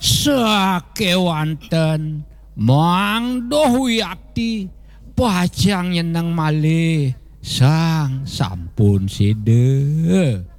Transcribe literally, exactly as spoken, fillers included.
sakewanten mang dohuyakti pajang nyeneng malih sang sampun sede